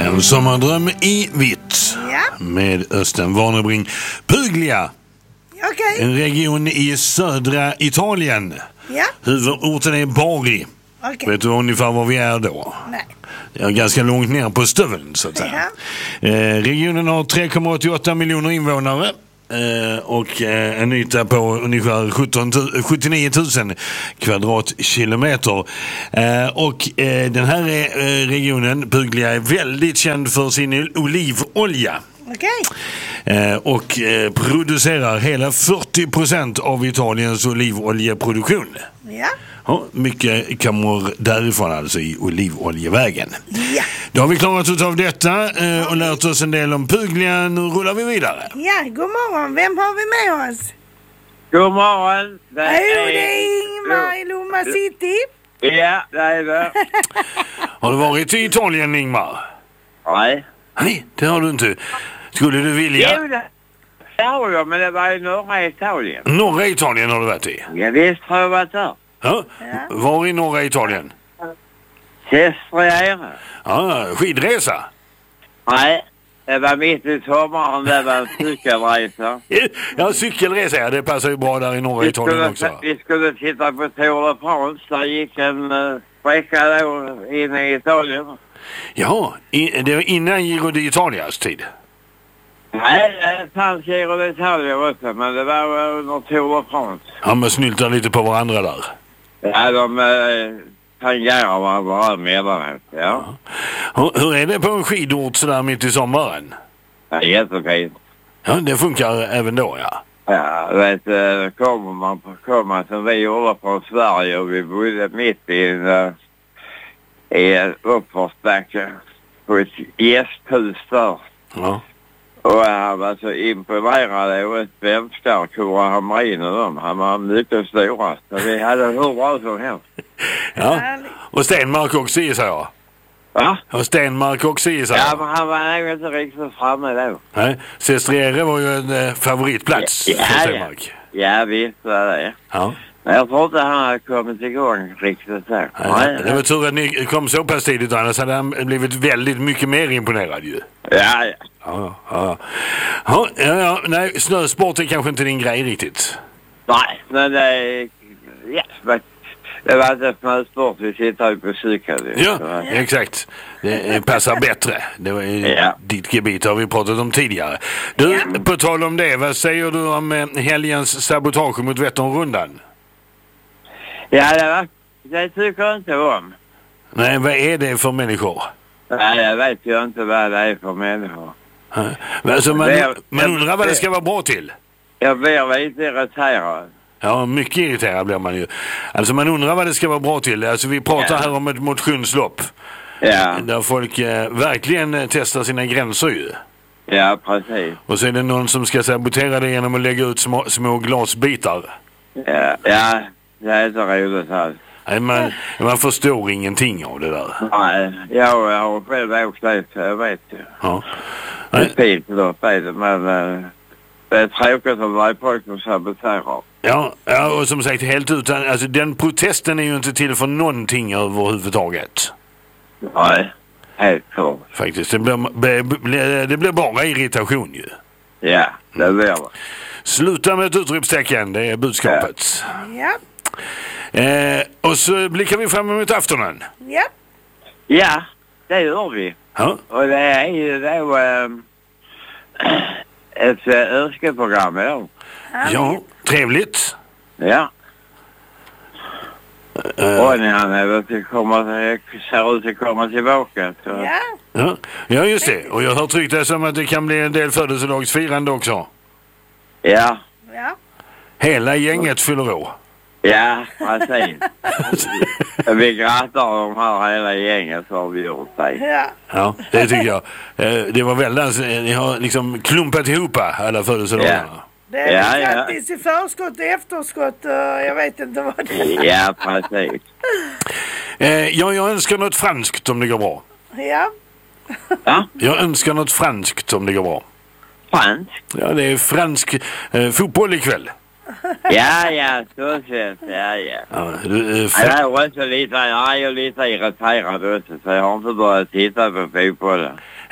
En sommardröm i vitt. Ja. Med Östen Warnerbring. Puglia. Okej. En region i södra Italien. Ja. Huvudorten är Bari. Okej. Vet du ungefär var vi är då? Nej. Det är ganska långt ner på stöveln så att säga. Regionen har 3,88 miljoner invånare. Och en yta på ungefär 79 000 kvadratkilometer. Och den här regionen, Puglia, är väldigt känd för sin olivolja. Okej. Och producerar hela 40% av Italiens olivoljeproduktion. Ja. Ja, mycket kommer därifrån alltså i olivoljevägen. Ja. Då har vi klarat ut av detta och lärt oss en del om Puglia. Nu rullar vi vidare. Ja, god morgon. Vem har vi med oss? God morgon. Det är Ingmar i Lomma City. Ja, det är det. Har du varit i Italien, Ingmar? Nej. Nej, det har du inte. Skulle du vilja? Jo, det har jag, men det var i norra Italien. Norra Italien har du varit i? Ja, visst har jag varit där. Ja. Var i norra Italien? Sestriere. Ja, skidresa. Nej, det var mitt i sommaren, det var en cykelresa. Ja, cykelresa, ja, det passar ju bra där i norra Italien också. Vi skulle titta på Tour de France, där gick en sträcka då in i Italien. Ja, det var innan Giro d'Italias tid. Nej, det fanns Giro d'Italia också, men det var under Tour de France. Ja, man snyltar lite på varandra där. Ja, de tangerar varandra emellanåt, ja. Hur är det på en skidort sådär mitt i sommaren? Ja, jättefint. Ja, det funkar även då, ja. Ja, kommer man som vi gjorde från Sverige och vi bodde mitt i en uppförsbacke på ett gästhus där. Ja. Och han var så imponerad av ett svenskar, Kora Hamrin och dem. Han var mycket stora. Så vi hade hur bra som helst. Ja, och Stenmark också gissar jag. Va? Och Stenmark också gissar jag. Ja, men han var nog inte riktigt framme då. Nej, Sestriere var ju en favoritplats för Stenmark. Ja, visst var det. Ja. Men jag tror inte han hade kommit igång riktigt så. Nej, det var tur att ni kom så pass tidigt, annars hade han blivit väldigt mycket mer imponerad ju. Ja. Ja, nej, snösport är kanske inte din grej riktigt. Nej, men det var inte snösport, vi sitter ju på cykel. Ja, exakt. Det passar bättre. Det var ditt gebit har vi pratat om tidigare. Du, på tal om det, vad säger du om helgens sabotage mot Vätternrundan? Ja, det tycker jag inte om. Nej, vad är det för människor? Nej, jag vet ju inte vad det är för människor. Alltså man undrar vad det ska vara bra till. Jag blir lite irriterad. Ja, mycket irriterad blir man ju. Alltså man undrar vad det ska vara bra till. Alltså vi pratar här om ett motionslopp. Ja. Där folk verkligen testar sina gränser ju. Ja, precis. Och så är det någon som ska sabotera det genom att lägga ut små glasbitar. Ja, det är så roligt alls. Nej, man förstår ingenting av det där. Nej, jag har själv åkt dit, jag vet ju. Ja. Det är fint lopp är det, men det är tråkigt att vara folk som saboterar. Ja, och som sagt helt utan, alltså den protesten är ju inte till för någonting överhuvudtaget. Nej, helt klart. Faktiskt, det blir bara irritation ju. Ja, det blir det. Sluta med ett utropstecken, det är budskapet. Ja. Och så blickar vi fram emot aftonen. Ja. Ja, det gör vi. Ja. Och det är ju då ett önskeprogram då. Ja, trevligt. Ja. Och när han ser ut att komma tillbaka. Så. Ja, just det. Och jag har tryckt det som att det kan bli en del födelsedagsfirande också. Ja. Hela gänget fyller år. Ja, precis. Vi grattar de här hela gänget så har vi gjort det. Ja, det tycker jag. Det var väldigt, ni har liksom klumpat ihop alla födelsedagarna. Det är grattis i förskott och efterskott och jag vet inte vad det är. Ja, precis. Jag önskar något franskt om det går bra. Ja. Jag önskar något franskt om det går bra. Franskt? Ja, det är fransk fotboll ikväll. Ja, så sett. Ja. Jag är också lite irriterad också, så jag har inte börjat titta på fotbollen.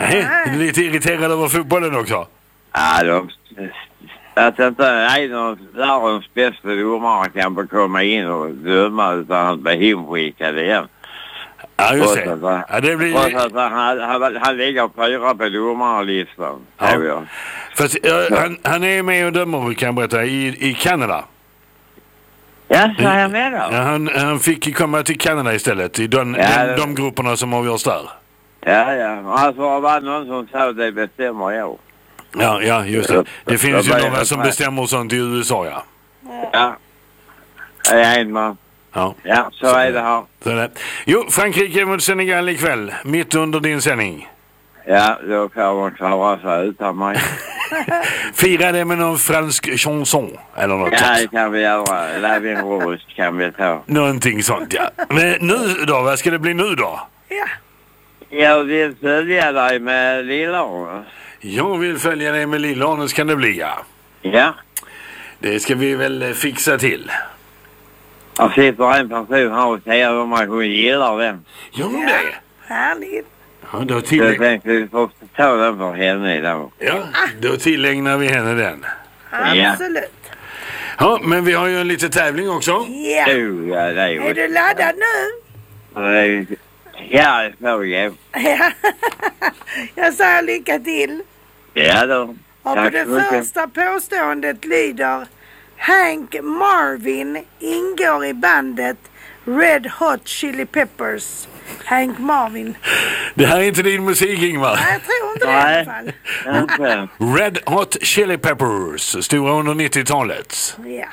Nej, är du lite irriterad över fotbollen också? Ja, att inte en av världens bästa domare kan få komma in och döma utan att bli hemskickad igen. Ja, just det. Ja, det blir... Han ligger 4 på domarlistan. Ja. Fast, han är med och dömer, kan jag berätta, i Kanada. Ja, så är jag med då. Ja, han fick komma till Kanada istället, i de grupperna som avgörs där. Ja. Alltså det var någon som sa att det bestämmer jag. Ja, just det. Det finns ju några som bestämmer sånt i USA, ja. Ja. Det är en man. Ja, så är det här. Så det. Jo, Frankrike mot Senegal ikväll, mitt under din sändning. Ja, då kan man klara sig utan mig. Fira det med någon fransk chanson eller något. Ja, det kan vi göra. Lavin Rouge kan vi ta. Någonting sånt, ja. Men nu då, vad ska det bli nu då? Ja. Jag vill följa dig med Lillånes. Jag vill följa dig med Lillånes kan det bli, ja. Ja. Det ska vi väl fixa till. Jag sitter en person här och säger om man gillar den. Jo, det. Härligt. Ja, då tillägnar... Jag tänkte vi får ta den för henne idag. Ja, då tillägnar vi henne den. Absolut. Ja, men vi har ju en liten tävling också. Ja. Är du laddad nu? Ja, det får jag. Ja. Jag säger lycka till. Ja då. Och på det första påståendet lyder: Hank Marvin ingår i bandet Red Hot Chili Peppers. Hank Marvin. Det här är inte din musik, Ingvar. Nej, jag tror inte det i alla fall. Red Hot Chili Peppers, stora under 90-talet. Ja.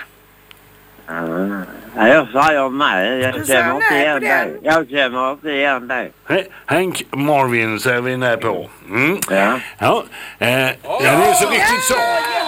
Jag säger nej. Jag känner inte igen dig. Jag känner inte igen dig. Hank Marvin säger vi nej på. Ja. Ja, det är så riktigt så.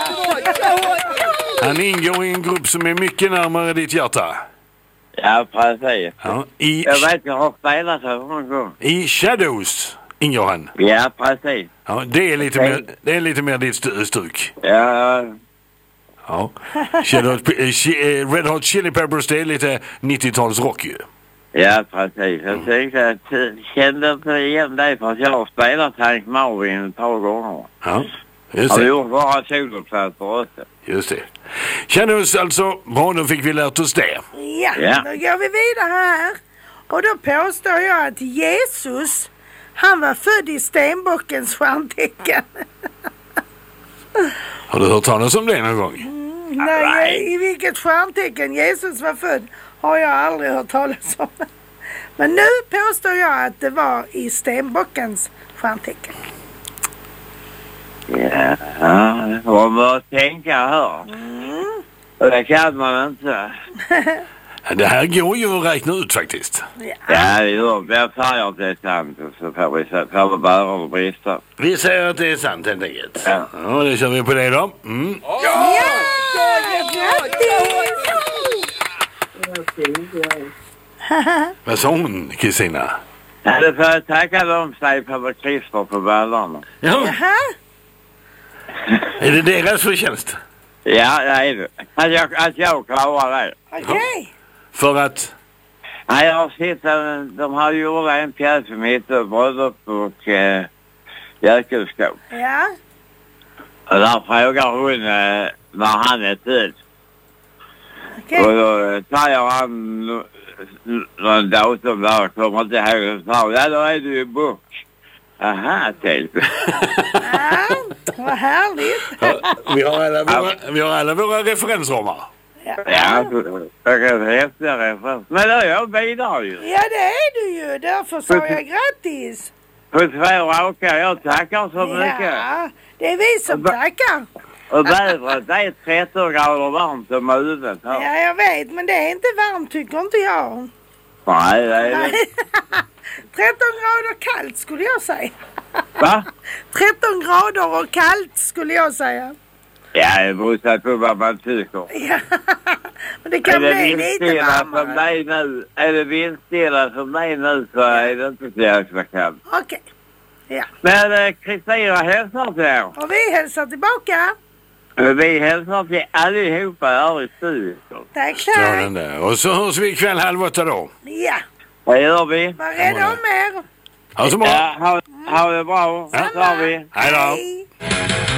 Han ingår i en grupp som är mycket närmare ditt hjärta. Ja, precis. Ja, jag vet, jag har spelat här någon gång. I Shadows ingår han. Ja, precis. Ja, det är lite mer ditt stuk. Ja. Ja. Red Hot Chili Peppers, det är lite 90-talsrock ju. Ja, precis. Jag tänkte att jag kände inte igen dig för att jag har spelat Hank Marvin ett par gånger. Ja, just det. Jag har gjort bara soloplatser också. Just det. Känner oss alltså, bra, då fick vi lärt oss det. Ja, då går vi vidare här. Och då påstår jag att Jesus, han var född i stenbockens stjärntecken. Har du hört talas om det någon gång? Nej, i vilket stjärntecken Jesus var född har jag aldrig hört talas om. Men nu påstår jag att det var i stenbockens stjärntecken. Ja, man bör tänka här. Och det kan man inte. Det här går ju att räkna ut faktiskt. Ja, det gör det. Jag säger att det är sant. Så får vi bära och brista. Vi säger att det är sant helt enkelt. Ja, det kör vi på det då. Vad sa hon, Kristina? Ja, det får jag tacka dem sig på Christer på ballarna. Ja. Är det deras förtjänst? Ja, det är det. Att jag klarar det. Okej. För att? Nej, jag har sett de har gjort en pjäs som heter Bröllop och Jäkelskap. Ja. Och där frågar hon när han är född. Okej. Och då säger han någon datum där, kommer inte ihåg. Ja, då är du ju bock. Aha, typ. Ja, vad härligt. Ja, vi har alla våra referensramar. Ja, jag kan häftiga referens. Men då är jag vidare ju. Ja, det är du ju. Därför sa jag grattis. På 2 raka, jag tackar så mycket. Ja, det är vi som tackar. Och vädret, det är 13 grader varmt och mulet här. Ja, jag vet, men det är inte varmt tycker inte jag. Nej, det är det. 13 grader kallt skulle jag säga. Va? 13 grader och kallt skulle jag säga. Ja, det beror på vad man tycker. Ja, men det kan bli lite varmare. Är det vindstilla som det är nu så är det inte så jäkla kallt. Okej, ja. Men Kristina hälsar till er. Och vi hälsar tillbaka. Vi hälsar till allihopa här i studion. Tack, Och så hörs vi ikväll 7:30 då. Ja. Vad gör vi? Var rädda om er. Ha det så bra. Ja, ha det bra. Ja. Så har vi. Hej då.